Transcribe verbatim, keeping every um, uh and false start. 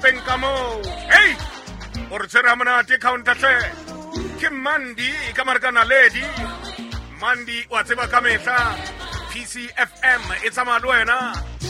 lapeng ka mo. Hey! O re tshwere monate counter hle. Ke Mandi ka marakana lady. Mandi wa tseba ka mehla. P C F M e tsamaya le wena.